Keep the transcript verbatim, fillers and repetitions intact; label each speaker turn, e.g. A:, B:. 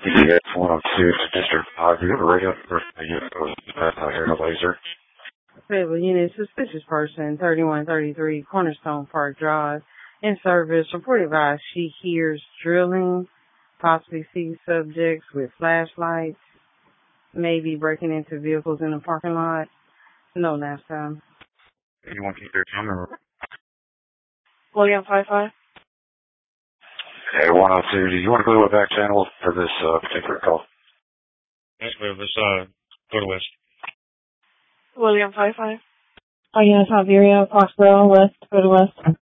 A: Yes, one oh two to District five. Do you have a radio for the unit or pass out here in a laser?
B: Fayetteville Unit, suspicious person, thirty-one thirty-three Cornerstone Park Drive, in service, reported by she hears drilling, possibly sees subjects with flashlights, maybe breaking into vehicles in the parking lot. No last time.
A: You want to keep your camera?
B: William five five?
A: Hey, one oh two, do you want to go to a back channel for this uh, particular call?
C: Yes, ma'am. Let's uh, go to West.
B: William five five?
D: Oh, yeah, Iberia, Foxborough, West, go to West.